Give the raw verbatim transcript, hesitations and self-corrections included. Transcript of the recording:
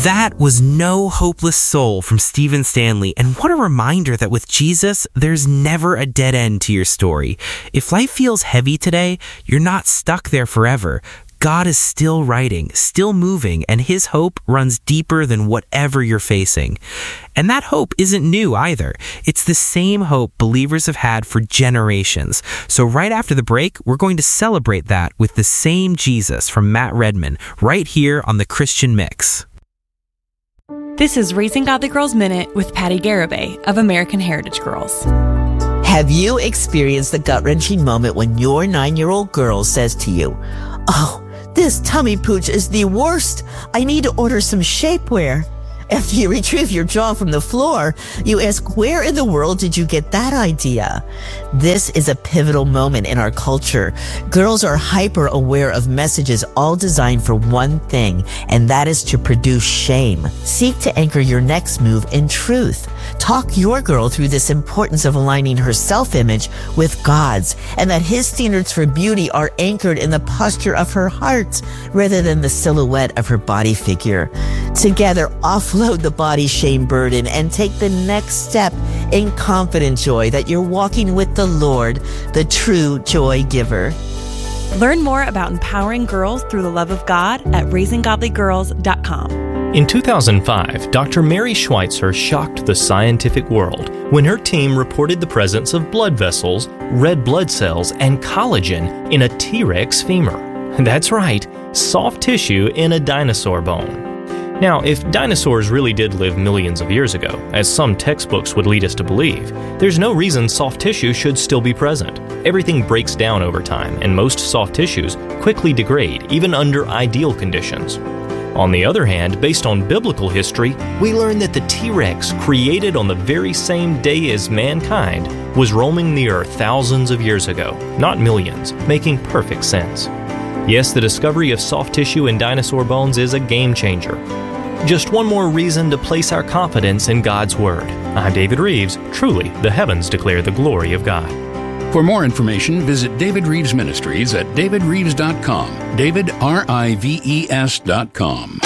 That was No Hopeless Soul from Stephen Stanley, and what a reminder that with Jesus, there's never a dead end to your story. If life feels heavy today, you're not stuck there forever. God is still writing, still moving, and his hope runs deeper than whatever you're facing. And that hope isn't new either. It's the same hope believers have had for generations. So right after the break, we're going to celebrate that with The Same Jesus from Matt Redman, right here on The Christian Mix. This is Raising Godly Girls Minute with Patty Garibay of American Heritage Girls. Have you experienced the gut-wrenching moment when your nine-year-old girl says to you, "Oh, this tummy pooch is the worst. I need to order some shapewear"? After you retrieve your jaw from the floor, you ask, where in the world did you get that idea? This is a pivotal moment in our culture. Girls are hyper aware of messages all designed for one thing, and that is to produce shame. Seek to anchor your next move in truth. Talk your girl through this importance of aligning her self-image with God's, and that his standards for beauty are anchored in the posture of her heart rather than the silhouette of her body figure. Together, offload the body shame burden and take the next step in confident joy that you're walking with the Lord, the true joy giver. Learn more about empowering girls through the love of God at raising godly girls dot com. In two thousand five, Doctor Mary Schweitzer shocked the scientific world when her team reported the presence of blood vessels, red blood cells, and collagen in a T-Rex femur. That's right, soft tissue in a dinosaur bone. Now, if dinosaurs really did live millions of years ago, as some textbooks would lead us to believe, there's no reason soft tissue should still be present. Everything breaks down over time, and most soft tissues quickly degrade, even under ideal conditions. On the other hand, based on biblical history, we learn that the T-Rex, created on the very same day as mankind, was roaming the earth thousands of years ago, not millions, making perfect sense. Yes, the discovery of soft tissue in dinosaur bones is a game changer. Just one more reason to place our confidence in God's Word. I'm David Reeves. Truly, the heavens declare the glory of God. For more information, visit David Reeves Ministries at david reeves dot com. David, R I V E S dot com.